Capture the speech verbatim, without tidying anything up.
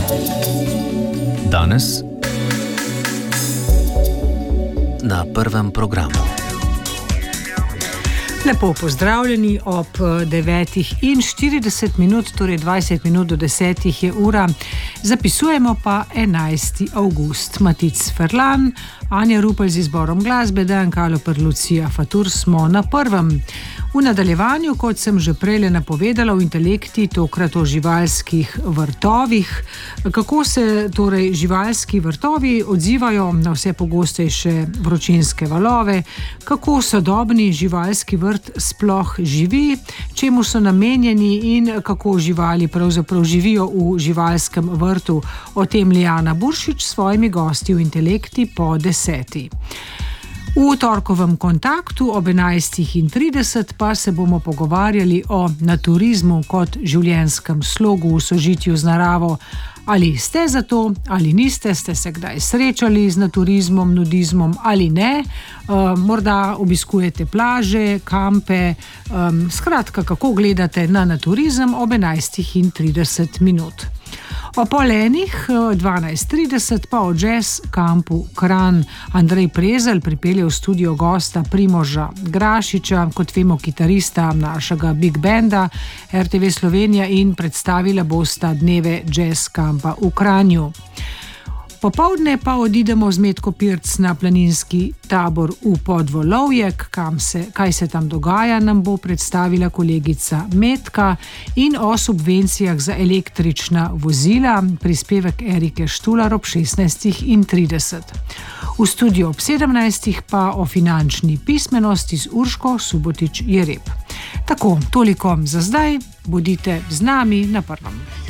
Danes na Prvem programu. Lepo pozdravljeni ob devetih in štirideset minut, torej dvajset minut do desetih je ura. Zapisujemo pa enajsti avgust. Matic Ferlan, Anja Rupel z izborom glasbe, Dejan Kaloper, Lucija Fatur smo na Prvem. V nadaljevanju, kot sem že prej napovedala, v Intelekti, tokrat o živalskih vrtovih. Kako se torej živalski vrtovi odzivajo na vse pogostejše vročinske valove, kako sodobni živalski vrt sploh živi, čemu so namenjeni in kako živali pravzaprav živijo v živalskem vrtu. O tem Lijana Buršič s svojimi gosti v Intelekti po deseti. V torkovem kontaktu ob enajstih in trideset pa se bomo pogovarjali o naturizmu kot življenjskem slogu v sožitju z naravo. Ali ste za to, ali niste, ste se kdaj srečali z naturizmom, nudizmom ali ne, uh, morda obiskujete plaže, kampe, um, skratka, kako gledate na naturizem ob enajstih in trideset minut. O pol enih, dvanajst trideset pa o jazz kampu Kranj. Andrej Prezelj pripelje v studio gosta Primoža Grašiča, kot vemo kitarista našega big banda R T V Slovenija, in predstavila bosta dneve jazz kampa v Kranju. Popoldne pa odidemo z Metko Pirc na planinski tabor v Podvolovjek. Kam se, kaj se tam dogaja, nam bo predstavila kolegica Metka, in o subvencijah za električna vozila prispevek Erike Štular ob šestnajstih in trideset. V studiu ob sedemnajstih pa o finančni pismenosti z Urško Subotič Jereb. Tako, toliko za zdaj, bodite z nami na Prvem.